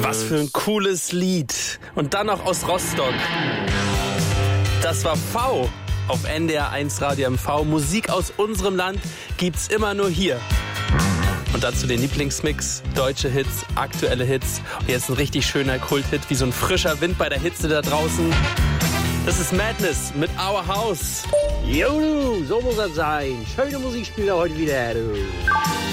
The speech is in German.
Was für ein cooles Lied. Und dann noch aus Rostock. Das war V auf NDR 1 Radio MV. Musik aus unserem Land gibt's immer nur hier. Und dazu den Lieblingsmix, deutsche Hits, aktuelle Hits. Und jetzt ein richtig schöner Kulthit, wie so ein frischer Wind bei der Hitze da draußen. Das ist Madness mit Our House. Jo, so muss das sein. Schöne Musik spielt er heute wieder, du.